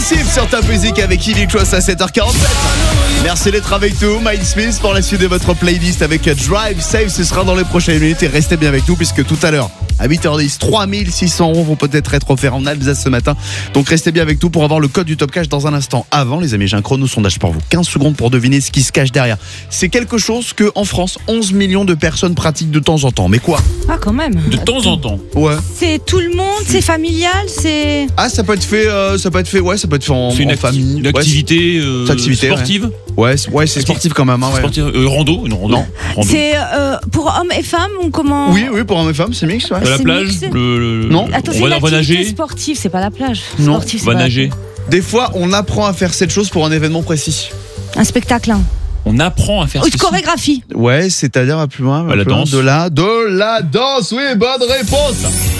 Impossible sur Top Music avec Ivy Cross à 7h47. Merci d'être avec nous, Miles Smith, pour la suite de votre playlist avec Drive Safe. Ce sera dans les prochaines minutes et restez bien avec nous puisque tout à l'heure, à 8h10, 3600 € vont peut-être être offerts en Alsace ce matin. Donc restez bien avec nous pour avoir le code du Top Cash dans un instant. Avant, les amis, j'ai un chrono sondage pour vous. 15 secondes pour deviner ce qui se cache derrière. C'est quelque chose que, en France, 11 millions de personnes pratiquent de temps en temps. Mais quoi ? Ah, quand même. De temps en temps. Ouais. C'est tout le monde, c'est familial, c'est. Ah, ça peut être fait en famille. Une activité, sportive. Ouais, c'est sportif quand même. Hein, ouais. Sportive, rando. Non. Rando. C'est pour hommes et femmes ou comment? Oui, pour hommes et femmes, c'est mixte. Ouais. De la c'est plage. mixé. Non. Attends, c'est On une va activité nager. sportive, c'est pas la plage. Non. Sportif, c'est On va pas la nager. Des fois, on apprend à faire cette chose pour un événement précis. plage. Un spectacle. On apprend à faire Ou une ceci. chorégraphie. Ouais, c'est-à-dire à plus loin. La danse. De la danse, oui, bonne réponse.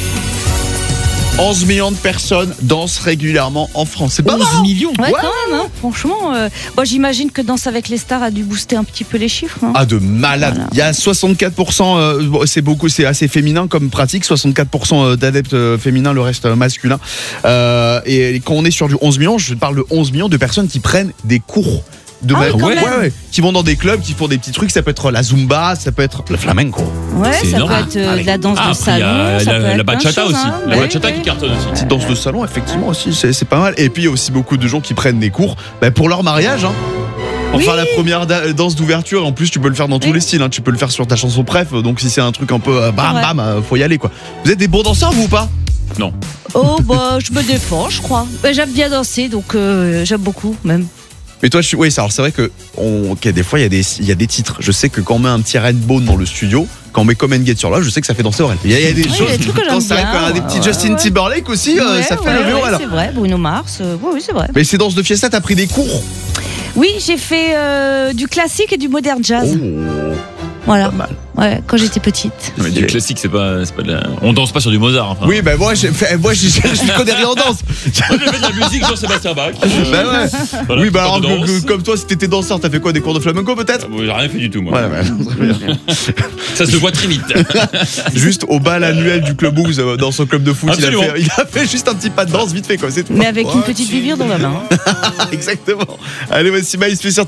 11 millions de personnes dansent régulièrement en France. C'est pas mal. 11 millions. Ouais, Ouais. quand même, hein, franchement. Moi, j'imagine que Danse avec les stars a dû booster un petit peu les chiffres. Hein. Ah, de malade. Voilà. Il y a 64%, c'est assez féminin comme pratique, 64% d'adeptes féminins, le reste masculin. Et quand on est sur du 11 millions, je parle de 11 millions de personnes qui prennent des cours. Ah oui, quand même. Qui vont dans des clubs, qui font des petits trucs. Ça peut être la zumba, ça peut être le flamenco. Ouais, C'est ça énorme. peut être de la danse de après, il y salon. a ça peut la être plein de bachata choses, aussi. hein. La Oui, bachata oui. qui cartonne aussi. Petite danse de salon, effectivement aussi, c'est pas mal. Et puis il y a aussi beaucoup de gens qui prennent des cours pour leur mariage. Hein. Enfin, Oui. la première danse d'ouverture, en plus tu peux le faire dans tous Oui. les styles. Hein. Tu peux le faire sur ta chanson préf. Donc si c'est un truc un peu bam Ouais. bam, faut y aller quoi. Vous êtes des bons danseurs vous ou pas ? Non. Oh, bah, je me défends, je crois. J'aime bien danser, donc j'aime beaucoup, même. Mais toi, oui, alors c'est vrai que des fois il y a des titres. Je sais que quand on met un petit Redbone dans le studio, quand on met Come and Get Your Love, je sais que ça fait danser Aurel. Il y a des Oui, choses. il y a des trucs que quand j'aime c'est vrai bien, qu'on a des petits ouais, Justin ouais. Timberlake aussi, ça fait lever Aurel. C'est vrai, Bruno Mars, oui, c'est vrai. Mais ces danses de fiesta, t'as pris des cours. Oui, j'ai fait du classique et du modern jazz. Voilà. Pas mal. Ouais, quand j'étais petite. Mais du classique, c'est pas de la... On danse pas sur du Mozart. Enfin. Oui, moi je connais rien en danse. Moi, j'ai fait de la musique Jean-Sébastien Bach. Bah ouais. Voilà, Oui, bah pas alors de danse. comme toi, si t'étais danseur, t'as fait quoi, des cours de flamenco peut-être? J'ai rien fait du tout, moi. Ouais, très bien. Ça se voit très vite. Juste au bal annuel du club Booze dans son club de foot, Absolument. il a fait juste un petit pas de danse vite fait quoi, c'est tout. Mais avec une Ouais, petite bibière dans la main. Exactement. Allez, voici Miles Smith sur